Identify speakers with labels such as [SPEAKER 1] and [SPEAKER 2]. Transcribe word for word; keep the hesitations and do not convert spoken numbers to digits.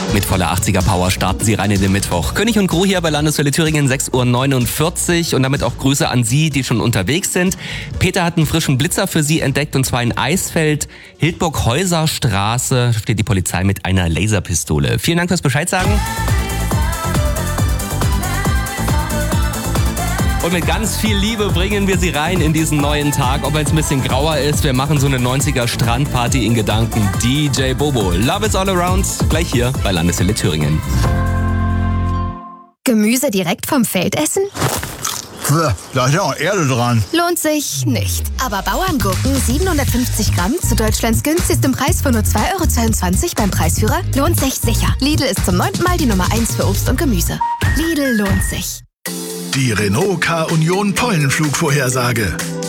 [SPEAKER 1] Mit voller achtziger Power starten Sie rein in den Mittwoch. König und Gru hier bei Landeswelle Thüringen, sechs Uhr neunundvierzig. Und damit auch Grüße an Sie, die schon unterwegs sind. Peter hat einen frischen Blitzer für Sie entdeckt, und zwar in Eisfeld, Hildburghäuserstraße. Da steht die Polizei mit einer Laserpistole. Vielen Dank fürs Bescheid sagen. Und mit ganz viel Liebe bringen wir Sie rein in diesen neuen Tag. Ob er jetzt ein bisschen grauer ist, wir machen so eine neunziger Strandparty in Gedanken. D J Bobo, Love is all around, gleich hier bei Landeswelle Thüringen.
[SPEAKER 2] Gemüse direkt vom Feld essen?
[SPEAKER 3] Da ist ja auch Erde dran.
[SPEAKER 2] Lohnt sich nicht. Aber Bauerngurken siebenhundertfünfzig Gramm zu Deutschlands günstigstem Preis von nur zwei Euro zweiundzwanzig beim Preisführer lohnt sich sicher. Lidl ist zum neunten Mal die Nummer eins für Obst und Gemüse. Lidl lohnt sich.
[SPEAKER 4] Die Renault K-Union Pollenflugvorhersage.